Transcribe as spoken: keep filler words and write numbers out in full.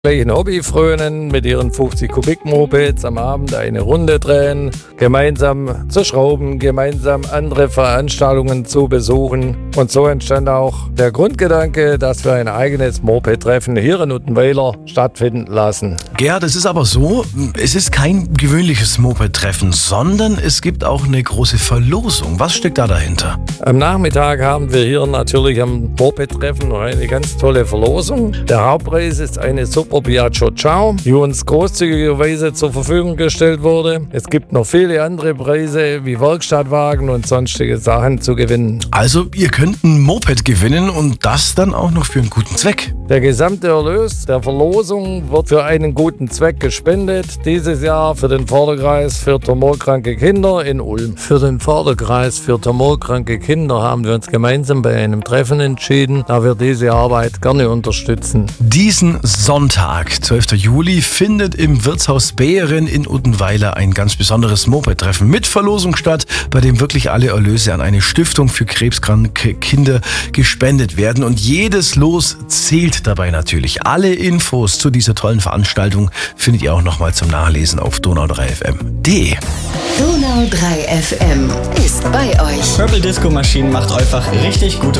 Gleichen Hobby frönen, mit ihren fünfzig Kubik Mopeds am Abend eine Runde drehen, gemeinsam zu schrauben, gemeinsam andere Veranstaltungen zu besuchen. Und so entstand auch der Grundgedanke, dass wir ein eigenes Moped-Treffen hier in Uttenweiler stattfinden lassen. Gerhard, es ist aber so, es ist kein gewöhnliches Moped-Treffen, sondern es gibt auch eine große Verlosung. Was steckt da dahinter? Am Nachmittag haben wir hier natürlich am Moped-Treffen noch eine ganz tolle Verlosung. Der Hauptpreis ist eine Super Piaggio Ciao, die uns großzügigerweise zur Verfügung gestellt wurde. Es gibt noch viele andere Preise wie Werkstattwagen und sonstige Sachen zu gewinnen. Also ihr könnt ein Moped gewinnen und das dann auch noch für einen guten Zweck. Der gesamte Erlös der Verlosung wird für einen guten Zweck gespendet. Dieses Jahr für den Förderkreis für tumorkranke Kinder in Ulm. Für den Förderkreis für tumorkranke Kinder haben wir uns gemeinsam bei einem Treffen entschieden, da wir diese Arbeit gerne unterstützen. Diesen Sonntag, zwölften Juli, findet im Wirtshaus Beeren in Uttenweiler ein ganz besonderes Moped-Treffen mit Verlosung statt, bei dem wirklich alle Erlöse an eine Stiftung für krebskranke Kinder gespendet werden. Und jedes Los zählt dabei natürlich. Alle Infos zu dieser tollen Veranstaltung findet ihr auch nochmal zum Nachlesen auf donau drei f m punkt d e. Donau drei F M ist bei euch. Purple Disco Machine macht einfach richtig gute